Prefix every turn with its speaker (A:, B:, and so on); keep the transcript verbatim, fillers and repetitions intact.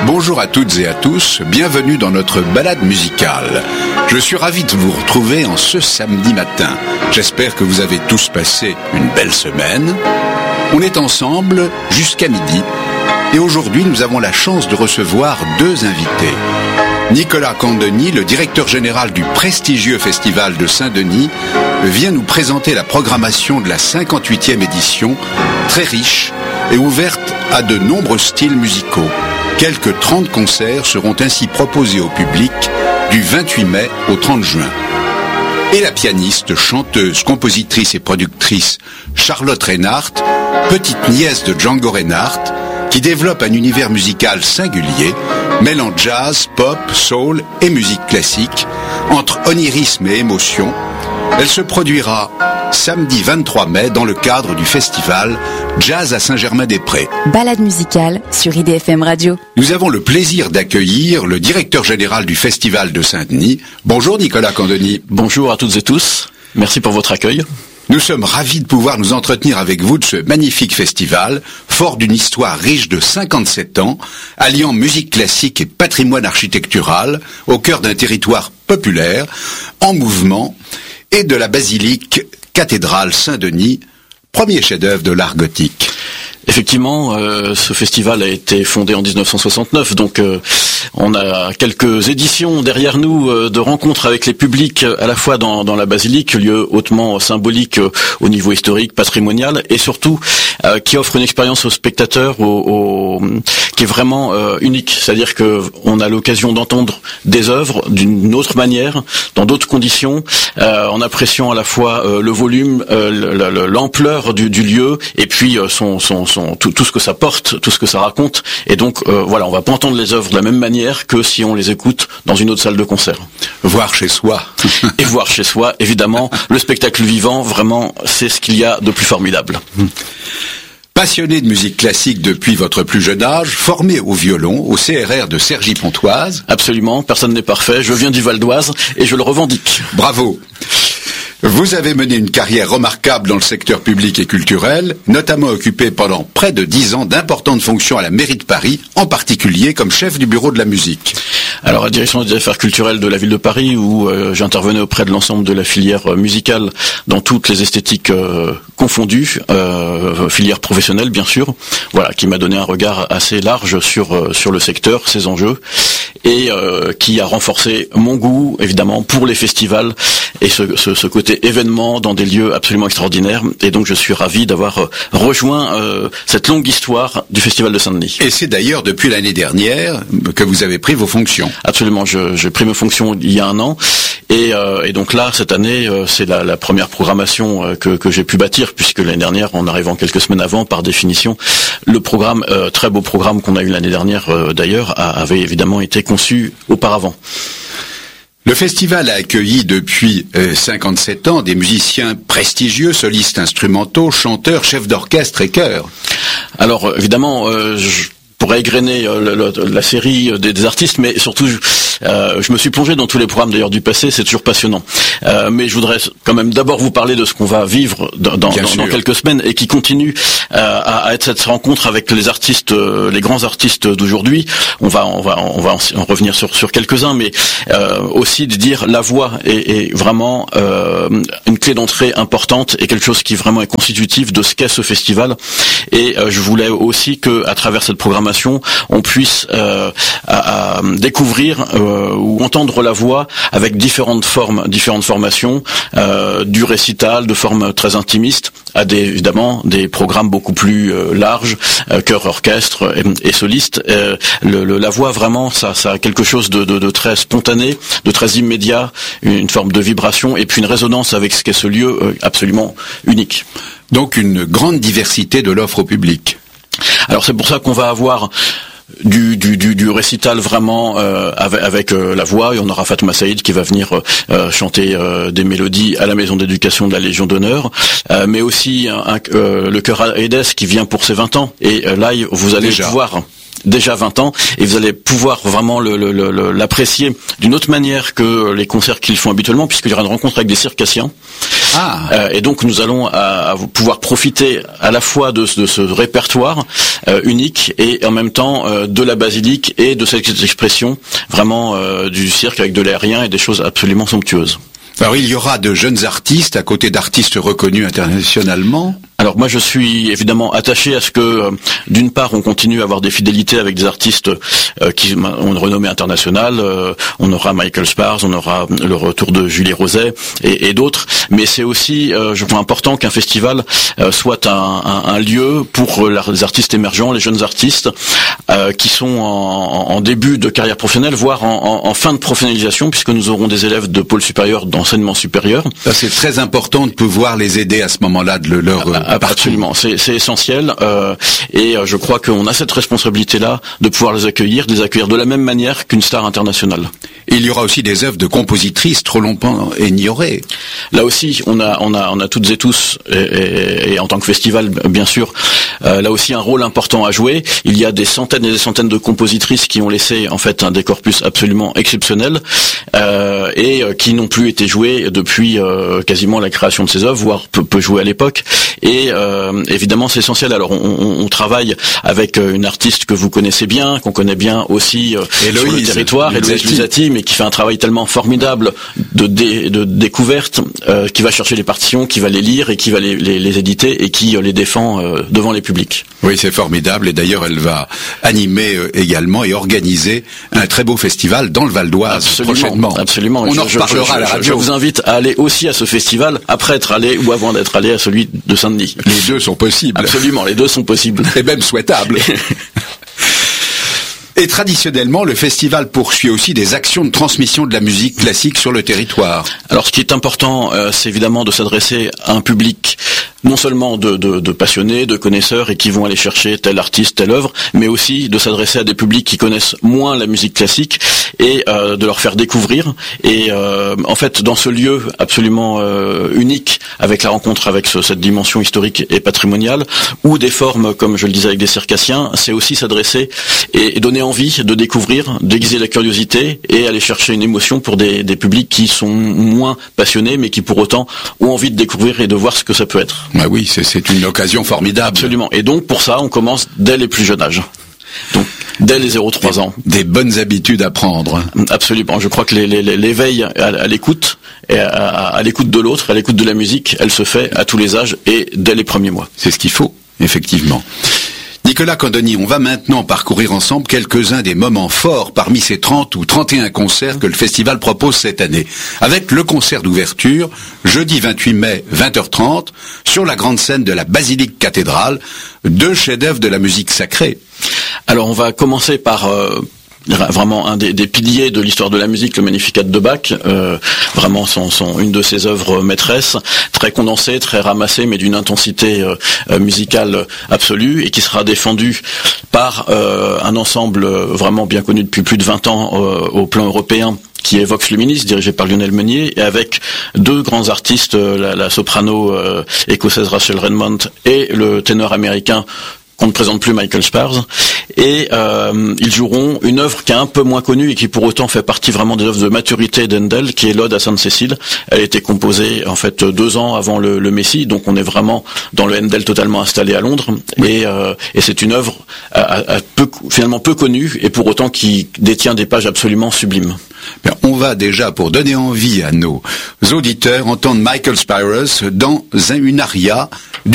A: Bonjour à toutes et à tous, bienvenue dans notre balade musicale. Je suis ravi de vous retrouver en ce samedi matin. J'espère que vous avez tous passé une belle semaine. On est ensemble jusqu'à midi et aujourd'hui nous avons la chance de recevoir deux invités. Nicolas Candoni, le directeur général du prestigieux Festival de Saint-Denis, vient nous présenter la programmation de la cinquante-huitième édition, très riche et ouverte à de nombreux styles musicaux. Quelques trente concerts seront ainsi proposés au public du vingt-huit mai au trente juin. Et la pianiste, chanteuse, compositrice et productrice Charlotte Reinhardt, petite nièce de Django Reinhardt, qui développe un univers musical singulier, mêlant jazz, pop, soul et musique classique, entre onirisme et émotion. Elle se produira samedi vingt-trois mai dans le cadre du festival Jazz à Saint-Germain-des-Prés.
B: Balade musicale sur I D F M Radio.
A: Nous avons le plaisir d'accueillir le directeur général du Festival de Saint-Denis. Bonjour Nicolas Candoni.
C: Bonjour à toutes et tous. Merci pour votre accueil.
A: Nous sommes ravis de pouvoir nous entretenir avec vous de ce magnifique festival, fort d'une histoire riche de cinquante-sept ans, alliant musique classique et patrimoine architectural, au cœur d'un territoire populaire, en mouvement, et de la basilique cathédrale Saint-Denis, premier chef-d'œuvre de l'art gothique.
C: Effectivement, euh, ce festival a été fondé en dix-neuf cent soixante-neuf, donc euh, on a quelques éditions derrière nous euh, de rencontres avec les publics à la fois dans, dans la basilique, lieu hautement symbolique euh, au niveau historique, patrimonial, et surtout euh, qui offre une expérience aux spectateurs au, au, qui est vraiment euh, unique. C'est-à-dire que on a l'occasion d'entendre des œuvres d'une autre manière, dans d'autres conditions, euh, en appréciant à la fois euh, le volume, euh, l'ampleur du, du lieu, et puis euh, son, son Son, tout, tout ce que ça porte, tout ce que ça raconte, et donc euh, voilà, on va pas entendre les œuvres de la même manière que si on les écoute dans une autre salle de concert.
A: Voir chez soi.
C: Et voir chez soi, évidemment, le spectacle vivant, vraiment, c'est ce qu'il y a de plus formidable.
A: Passionné de musique classique depuis votre plus jeune âge, formé au violon, au C R R de Cergy-Pontoise.
C: Absolument, personne n'est parfait, je viens du Val d'Oise et je le revendique.
A: Bravo. Vous avez mené une carrière remarquable dans le secteur public et culturel, notamment occupé pendant près de dix ans d'importantes fonctions à la mairie de Paris, en particulier comme chef du bureau de la musique.
C: Alors, à la direction des affaires culturelles de la ville de Paris, où euh, j'intervenais auprès de l'ensemble de la filière euh, musicale dans toutes les esthétiques euh, confondues, euh, filière professionnelle bien sûr, voilà, qui m'a donné un regard assez large sur euh, sur le secteur, ses enjeux, et euh, qui a renforcé mon goût évidemment pour les festivals et ce, ce, ce côté événement dans des lieux absolument extraordinaires. Et donc je suis ravi d'avoir euh, rejoint euh, cette longue histoire du Festival de Saint-Denis.
A: Et c'est d'ailleurs depuis l'année dernière que vous avez pris vos fonctions.
C: Absolument, je, j'ai pris mes fonctions il y a un an, et, euh, et donc là, cette année, euh, c'est la, la première programmation euh, que, que j'ai pu bâtir, puisque l'année dernière, en arrivant quelques semaines avant, par définition, le programme, euh, très beau programme qu'on a eu l'année dernière euh, d'ailleurs, a, avait évidemment été conçu auparavant.
A: Le festival a accueilli depuis euh, cinquante-sept ans des musiciens prestigieux, solistes instrumentaux, chanteurs, chefs d'orchestre et chœurs.
C: Alors évidemment, euh, je pourrais égrener euh, la, la, la série des, des artistes, mais surtout euh, je me suis plongé dans tous les programmes d'ailleurs du passé, c'est toujours passionnant. Euh, mais je voudrais quand même d'abord vous parler de ce qu'on va vivre dans, dans, dans, dans quelques semaines et qui continue euh, à, à être cette rencontre avec les artistes, euh, les grands artistes d'aujourd'hui. On va, on va, on va en, en revenir sur, sur quelques-uns, mais euh, aussi de dire la voix est, est vraiment euh, une clé d'entrée importante et quelque chose qui vraiment est constitutif de ce qu'est ce festival. Et euh, je voulais aussi que, à travers cette programmation, on puisse euh, à, à découvrir euh, ou entendre la voix avec différentes formes, différentes formations, euh, du récital, de formes très intimistes, à des, évidemment des programmes beaucoup plus euh, larges, euh, chœur, orchestre et, et soliste. Euh, le, le, la voix vraiment, ça, ça a quelque chose de, de, de très spontané, de très immédiat, une forme de vibration et puis une résonance avec ce qu'est ce lieu euh, absolument unique.
A: Donc une grande diversité de l'offre au public.
C: Alors c'est pour ça qu'on va avoir du, du, du, du récital vraiment euh, avec, avec euh, la voix, et on aura Fatma Saïd qui va venir euh, chanter euh, des mélodies à la maison d'éducation de la Légion d'honneur, euh, mais aussi un, un, euh, le chœur Aedes qui vient pour ses vingt ans, et euh, là vous allez
A: Déjà.
C: pouvoir déjà vingt ans, et vous allez pouvoir vraiment le, le, le, l'apprécier d'une autre manière que les concerts qu'ils font habituellement, puisqu'il y aura une rencontre avec des circassiens.
A: Ah.
C: Euh, et donc nous allons à, à pouvoir profiter à la fois de, de ce répertoire euh, unique et en même temps euh, de la basilique et de cette expression vraiment euh, du cirque avec de l'aérien et des choses absolument somptueuses.
A: Alors il y aura de jeunes artistes à côté d'artistes reconnus internationalement.
C: Alors moi je suis évidemment attaché à ce que euh, d'une part on continue à avoir des fidélités avec des artistes euh, qui ont une renommée internationale, euh, on aura Michael Spars, on aura le retour de Julie Roset et, et d'autres, mais c'est aussi euh, je crois important qu'un festival euh, soit un, un, un lieu pour les artistes émergents, les jeunes artistes euh, qui sont en, en début de carrière professionnelle, voire en, en, en fin de professionnalisation, puisque nous aurons des élèves de pôle supérieur, d'enseignement supérieur.
A: Ça, c'est très important de pouvoir les aider à ce moment-là de leur euh,
C: Absolument, c'est, c'est essentiel euh, et euh, je crois qu'on a cette responsabilité-là de pouvoir les accueillir, de les accueillir de la même manière qu'une star internationale.
A: Et il y aura aussi des œuvres de compositrices trop longtemps ignorées.
C: Là aussi, on a, on a, on a toutes et tous, et, et, et en tant que festival, bien sûr, euh, là aussi un rôle important à jouer. Il y a des centaines et des centaines de compositrices qui ont laissé en fait un des corpus absolument exceptionnel euh, et euh, qui n'ont plus été jouées depuis euh, quasiment la création de ces œuvres, voire peu, peu jouées à l'époque. Et euh, évidemment, c'est essentiel. Alors, on, on, on travaille avec une artiste que vous connaissez bien, qu'on connaît bien aussi euh,
A: Héloïse,
C: sur le territoire, Héloïse Luzzati, mais qui fait un travail tellement formidable de, dé, de découverte, euh, qui va chercher les partitions, qui va les lire et qui va les, les, les éditer et qui euh, les défend euh, devant les publics.
A: Oui, c'est formidable. Et d'ailleurs, elle va animer euh, également et organiser un très beau festival dans le Val d'Oise
C: absolument,
A: prochainement.
C: Absolument.
A: On
C: je,
A: en reparlera
C: je, je,
A: à la radio.
C: Je vous invite à aller aussi à ce festival après être allé ou avant d'être allé à celui de Saint-Denis.
A: Les deux sont possibles.
C: Absolument, les deux sont possibles.
A: Et même souhaitables. Et traditionnellement, le festival poursuit aussi des actions de transmission de la musique classique sur le territoire.
C: Alors, ce qui est important, euh, c'est évidemment de s'adresser à un public non seulement de, de, de passionnés, de connaisseurs et qui vont aller chercher tel artiste, telle œuvre, mais aussi de s'adresser à des publics qui connaissent moins la musique classique et euh, de leur faire découvrir. Et euh, en fait, dans ce lieu absolument euh, unique, avec la rencontre avec ce, cette dimension historique et patrimoniale, ou des formes, comme je le disais avec des circassiens, c'est aussi s'adresser et, et donner envie de découvrir, d'aiguiser la curiosité et aller chercher une émotion pour des, des publics qui sont moins passionnés, mais qui pour autant ont envie de découvrir et de voir ce que ça peut être.
A: Ah oui, c'est, c'est une occasion formidable.
C: Absolument. Et donc, pour ça, on commence dès les plus jeunes âges. Donc, dès les zéro trois ans.
A: Des bonnes habitudes à prendre.
C: Absolument. Je crois que les, les, l'éveil à, à l'écoute, et à, à, à l'écoute de l'autre, à l'écoute de la musique, elle se fait à tous les âges et dès les premiers mois.
A: C'est ce qu'il faut, effectivement. Nicolas Candoni, on va maintenant parcourir ensemble quelques-uns des moments forts parmi ces trente ou trente et un concerts que le festival propose cette année. Avec le concert d'ouverture, jeudi vingt-huit mai, vingt heures trente, sur la grande scène de la Basilique Cathédrale, deux chefs-d'œuvre de la musique sacrée.
C: Alors on va commencer par... Euh vraiment un des, des piliers de l'histoire de la musique, le Magnificat de Bach, euh, vraiment son, son, une de ses œuvres maîtresses, très condensée, très ramassée, mais d'une intensité euh, musicale absolue, et qui sera défendue par euh, un ensemble vraiment bien connu depuis plus de vingt ans euh, au plan européen, qui est Vox Luminis, dirigé par Lionel Meunier, et avec deux grands artistes, la, la soprano euh, écossaise Rachel Redmond et le ténor américain qu'on ne présente plus, Michael Spars, et euh, ils joueront une œuvre qui est un peu moins connue et qui pour autant fait partie vraiment des œuvres de maturité d'Handel, qui est l'Ode à Sainte-Cécile. Elle a été composée en fait deux ans avant le, le Messie, donc on est vraiment dans le Handel totalement installé à Londres, et, euh, et c'est une œuvre à, à peu, finalement peu connue et pour autant qui détient des pages absolument sublimes.
A: Bien, on va déjà, pour donner envie à nos auditeurs, entendre Michael Spyros dans une aria